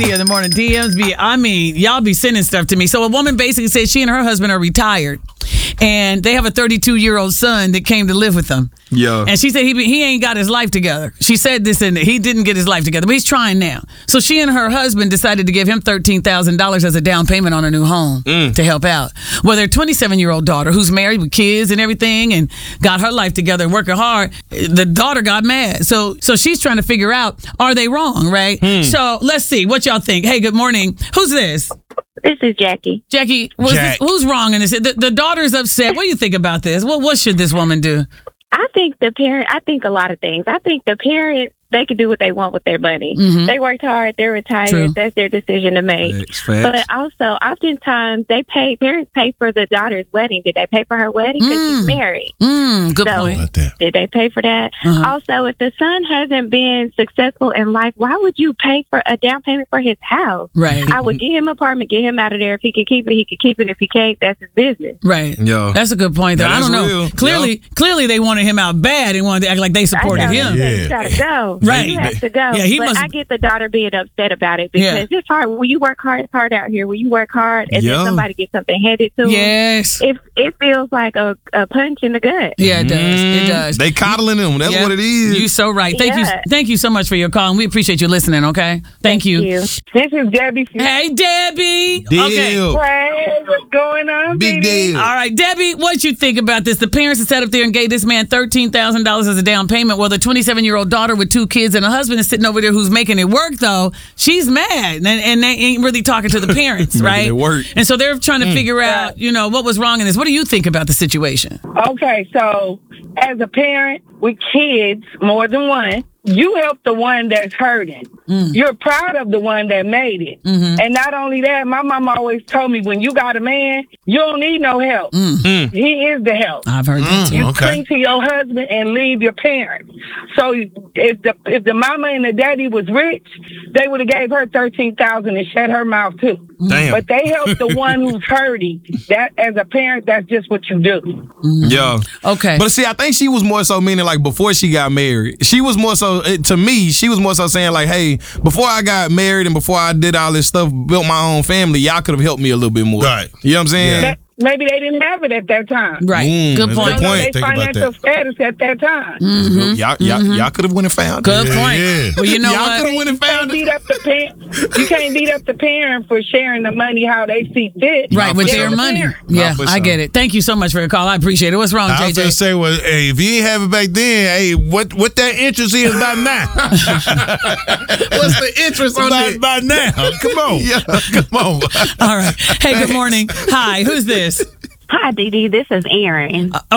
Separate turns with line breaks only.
In the morning, DMs y'all be sending stuff to me. So a woman basically said she and her husband are retired, and they have a 32-year-old son that came to live with them.
Yeah.
And she said he ain't got his life together. She said this, and he didn't get his life together, but he's trying now. So she and her husband decided to give him $13,000 as a down payment on a new home to help out. Well, their 27-year-old daughter, who's married with kids and everything and got her life together and working hard, the daughter got mad. So she's trying to figure out, are they wrong, right? So let's see what y'all think. Hey, good morning. Who's this?
This is Jackie.
Jackie, who's wrong in this? The daughter's upset. What do you think about this? What should this woman do?
I think a lot of things. I think the parent, they can do what they want with their money.
Mm-hmm.
They worked hard. They're retired.
True.
That's their decision to make. But also, oftentimes, parents pay for the daughter's wedding. Did they pay for her wedding? Because she's married.
Good
So,
point.
Did they pay for that? Also, if the son hasn't been successful in life, why would you pay for a down payment for his house?
Right.
I would get him an apartment, get him out of there. If he can keep it, he can keep it. If he can't, that's his business.
Right.
Yo.
That's a good point, though.
Yeah,
I don't know.
real.
Clearly, they wanted him out bad. They wanted to act like they supported him.
You gotta go.
Right.
You have to go.
Yeah,
but I get the daughter being upset about it because it's hard. When you work hard, it's hard out here. When you work hard and then somebody gets something handed to them, it feels like a punch in the gut.
Yeah, it does. It does.
They coddling him. That's what it is.
You're so right. Thank you so much for your call, and we appreciate you listening, okay? Thank you.
This is Debbie.
Hey, Debbie.
Deal.
Okay.
Hey, what's going on,
Big
baby?
deal.
All right, Debbie, what you think about this? The parents have sat up there and gave this man $13,000 as a down payment. Well, the 27-year-old daughter with 2 kids and a husband is sitting over there who's making it work, though. She's mad, and they ain't really talking to the parents, right?
it work.
And so they're trying to figure out, what was wrong in this. What do you think about the situation?
Okay, so as a parent with kids, more than one, you help the one that's hurting. You're proud of the one that made it. And not only that, my mom always told me, when you got a man, you don't need no help. He is the help.
I've heard that too.
You cling to your husband and leave your parents. So if the mama and the daddy was rich, they would have gave her $13,000 and shut her mouth too.
Damn.
But they help the one who's hurting. That, as a parent, that's just what you do.
Yeah.
Okay.
But see, I think she was more so meaning like before she got married. She was more so, to me, she was more so saying like, hey, before I got married and before I did all this stuff, built my own family, y'all could have helped me a little bit more.
Right.
You know what I'm saying?
Yeah.
Maybe they didn't have it at that time.
Right. Good
that's
point.
a good point.
They
Think about
financial
that.
status at that time.
Y'all could have went and found
Good
it.
point.
Yeah.
Well, you know
Y'all
what?
could have went and
You can't
found it.
beat up the parent. You can't beat up the parent for sharing the money how they see fit.
Right, with
for
their
sure.
money.
Nah,
Yeah,
for
I
sure.
get it. Thank you so much for your call. I appreciate it. What's wrong,
I was gonna
JJ?
say, well, hey, if you ain't have it back then, hey, what that interest is by now?
What's the interest on that?
by now? Come on, come on.
All right. Hey, good morning. Hi, who's this?
Hi, Dee Dee. This is Aaron.